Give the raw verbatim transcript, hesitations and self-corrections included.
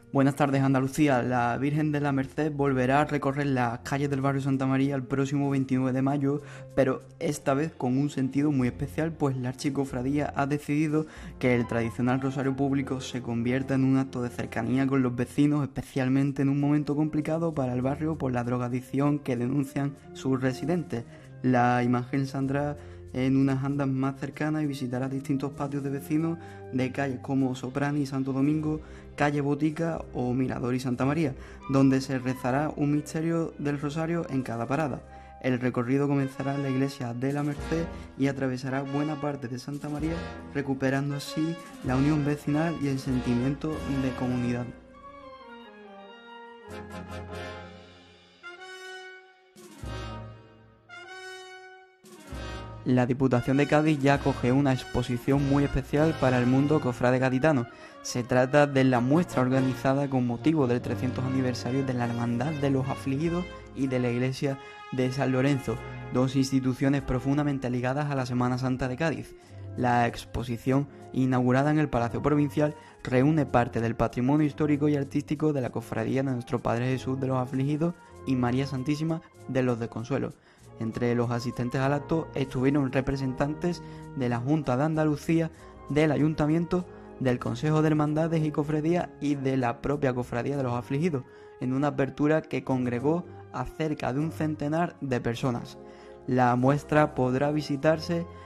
Buenas tardes, Andalucía. La Virgen de la Merced volverá a recorrer las calles del barrio Santa María el próximo veintinueve de mayo, pero esta vez con un sentido muy especial, pues la Archicofradía ha decidido que el tradicional rosario público se convierta en un acto de cercanía con los vecinos, especialmente en un momento complicado para el barrio por la drogadicción que denuncian sus residentes. La imagen saldrá en unas andas más cercanas y visitará distintos patios de vecinos de calles como Soprani y Santo Domingo, calle Botica o Mirador y Santa María, donde se rezará un misterio del rosario en cada parada. El recorrido comenzará en la iglesia de la Merced y atravesará buena parte de Santa María, recuperando así la unión vecinal y el sentimiento de comunidad. La Diputación de Cádiz ya acoge una exposición muy especial para el mundo cofrade gaditano. Se trata de la muestra organizada con motivo del trescientos aniversario de la Hermandad de los Afligidos y de la Iglesia de San Lorenzo, dos instituciones profundamente ligadas a la Semana Santa de Cádiz. La exposición, inaugurada en el Palacio Provincial, reúne parte del patrimonio histórico y artístico de la cofradía de Nuestro Padre Jesús de los Afligidos y María Santísima de los de Consuelo. Entre los asistentes al acto estuvieron representantes de la Junta de Andalucía, del Ayuntamiento, del Consejo de Hermandades y Cofradías y de la propia Cofradía de los Afligidos, en una apertura que congregó a cerca de un centenar de personas. La muestra podrá visitarse